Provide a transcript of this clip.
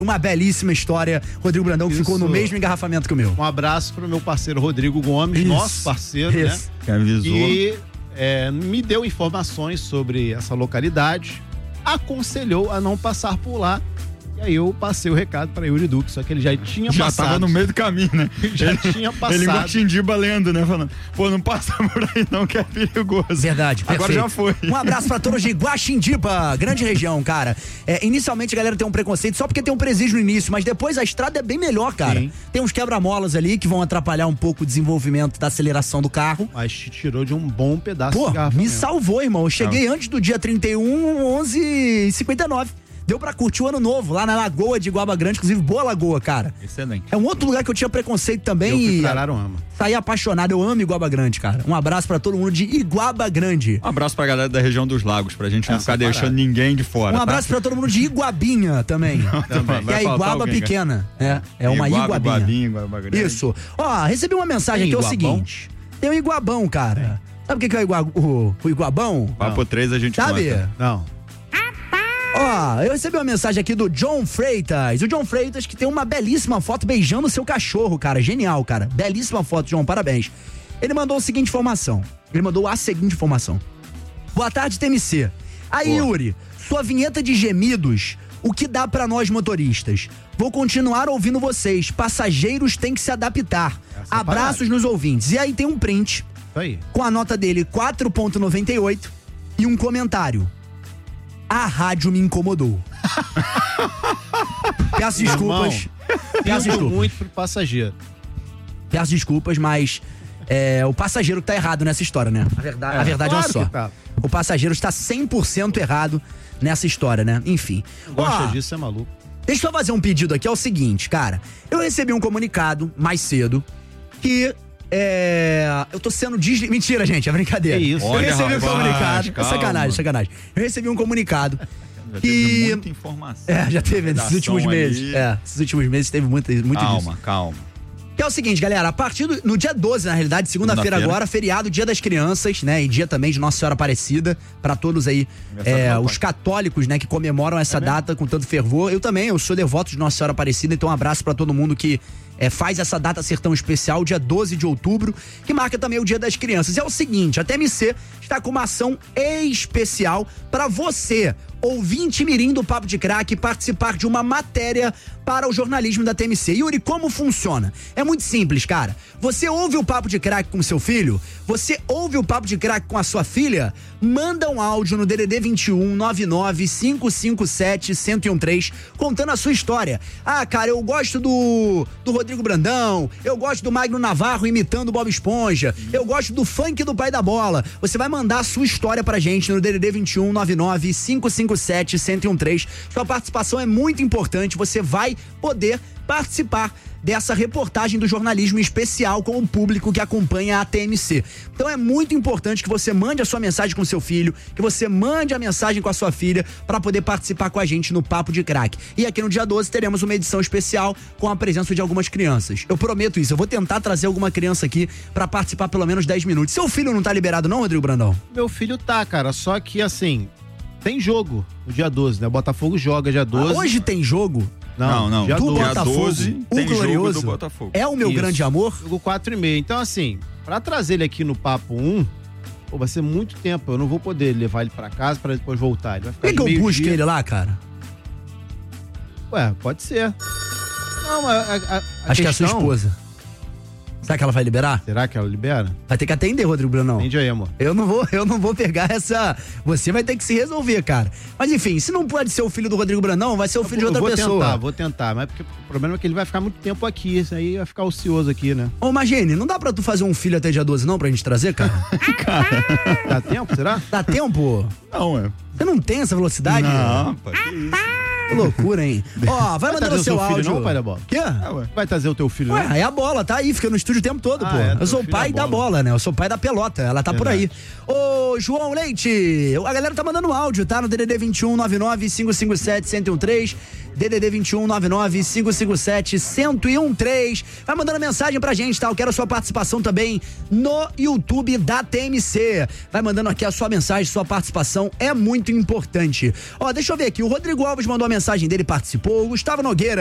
Uma belíssima história. Rodrigo Brandão que ficou no mesmo engarrafamento que o meu. Um abraço pro meu parceiro Rodrigo Gomes, nosso parceiro, né? Que avisou. E me deu informações sobre essa localidade, aconselhou a não passar por lá. E aí eu passei o recado pra Yuri Duque, só que ele já tinha passado. Já tava no meio do caminho, né? Já tinha passado. Ele em Guaxindiba lendo, né? Falando, pô, não passa por aí não, que é perigoso. Verdade, perfeito. Agora já foi. Um abraço pra todos de Guaxindiba, grande região, cara. Inicialmente a galera tem um preconceito só porque tem um presídio no início, mas depois a estrada é bem melhor, cara. Sim. Tem uns quebra-molas ali que vão atrapalhar um pouco o desenvolvimento da aceleração do carro. Mas te tirou de um bom pedaço de garrafa. Me salvou, irmão. Eu cheguei antes do dia 31, 11h59. Deu pra curtir o ano novo, lá na Lagoa de Iguaba Grande, inclusive boa lagoa, cara. Excelente. É um outro lugar que eu tinha preconceito também. Eu fui pra Araruama. Saí apaixonado, eu amo Iguaba Grande, cara. Um abraço pra todo mundo de Iguaba Grande. Um abraço pra galera da região dos lagos, pra gente não ficar deixando ninguém de fora. Um abraço pra todo mundo de Iguabinha também. Que é a Iguaba pequena. É uma Iguabinha. Iguaba Grande. Isso. Ó, recebi uma mensagem aqui, é o seguinte. Tem o Iguabão, cara. Sabe o que é o Iguabão? Papo 3 a gente sabe? Conta. Não. Ó, eu recebi uma mensagem aqui do John Freitas. O John Freitas que tem uma belíssima foto beijando seu cachorro, cara. Genial, cara. Belíssima foto, John. Parabéns. Ele mandou a seguinte informação. Boa tarde, TMC. Aí, Yuri, sua vinheta de gemidos, o que dá pra nós motoristas? Vou continuar ouvindo vocês. Passageiros têm que se adaptar. Abraços nos ouvintes. E aí tem um print com a nota dele 4.98 e um comentário. A rádio me incomodou. Peço desculpas. Muito pro passageiro. Peço desculpas, mas o passageiro que tá errado nessa história, né? A verdade é só. Tá. O passageiro está 100% errado nessa história, né? Enfim. Gosta disso, é maluco. Deixa eu fazer um pedido aqui, é o seguinte, cara. Eu recebi um comunicado mais cedo que... eu tô sendo Mentira, gente, é brincadeira. Que isso? Eu recebi um comunicado. Sacanagem. Eu recebi um comunicado. Já teve muita informação. Já teve nesses últimos meses. Esses últimos meses teve muito disso. Calma. Que é o seguinte, galera, a partir no dia 12, na realidade, segunda-feira agora, feriado, dia das crianças, né, e dia também de Nossa Senhora Aparecida, pra todos aí, os católicos, né, que comemoram essa data com tanto fervor. Eu sou devoto de Nossa Senhora Aparecida, então um abraço pra todo mundo que faz essa data ser tão especial, dia 12 de outubro, que marca também o Dia das Crianças. É o seguinte, a TMC está com uma ação especial pra você, ouvinte mirim do Papo de Crack, participar de uma matéria para o jornalismo da TMC. Yuri, como funciona? É muito simples, cara. Você ouve o Papo de Crack com seu filho? Você ouve o Papo de Crack com a sua filha? Manda um áudio no DDD 21 99 557 1013 contando a sua história. Ah, cara, eu gosto do Rodrigo Brandão, eu gosto do Magno Navarro imitando o Bob Esponja, eu gosto do funk do Pai da Bola. Você vai mandar a sua história pra gente no DDD 21 99 557 1013. Sua participação é muito importante, você vai poder participar dessa reportagem do jornalismo especial com o público que acompanha a TMC. Então é muito importante que você mande a sua mensagem com seu filho, que você mande a mensagem com a sua filha para poder participar com a gente no Papo de Crack. E aqui no dia 12 teremos uma edição especial com a presença de algumas crianças. Eu prometo isso, eu vou tentar trazer alguma criança aqui para participar pelo menos 10 minutos. Seu filho não tá liberado não, Rodrigo Brandão? Meu filho tá, cara, só que assim, tem jogo no dia 12, né? O Botafogo joga dia 12. Hoje tem jogo? Não. Dia do 12. Botafogo, 12 tem glorioso jogo do Botafogo. É o meu grande amor? Jogo 4h30. Então, assim, pra trazer ele aqui no Papo 1, vai ser muito tempo. Eu não vou poder levar ele pra casa pra depois voltar. Ele vai ficar Por que eu busque ele lá, cara? Ué, pode ser. Não, acho que é a sua esposa. Será que ela vai liberar? Será que ela libera? Vai ter que atender, Rodrigo Brandão. Atende aí, amor. Eu não vou pegar essa... Você vai ter que se resolver, cara. Mas enfim, se não pode ser o filho do Rodrigo Brandão, vai ser o filho de outra pessoa. Vou tentar. Mas porque o problema é que ele vai ficar muito tempo aqui. Isso aí vai ficar ocioso aqui, né? Ô, Magene, não dá pra tu fazer um filho até dia 12 não, pra gente trazer, cara? Cara, dá tempo, será? Dá tempo? Não, Você não tem essa velocidade? Não, pá, que isso. Que loucura, hein? Ó, vai mandando o seu áudio. Filho, não, pai da bola? Quê? Vai trazer o teu filho, Ué, é a bola, tá aí, fica no estúdio o tempo todo, pô. Eu sou o pai da bola, né? Eu sou o pai da pelota, ela tá por aí. Ô, João Leite, a galera tá mandando áudio, tá? No DDD 21 99 557 1013. DDD 21 99 557 1013. Vai mandando mensagem pra gente, tá? Eu quero a sua participação também no YouTube da TMC. Vai mandando aqui a sua mensagem, sua participação é muito importante. Ó, deixa eu ver aqui, o Rodrigo Alves mandou a mensagem dele, participou, o Gustavo Nogueira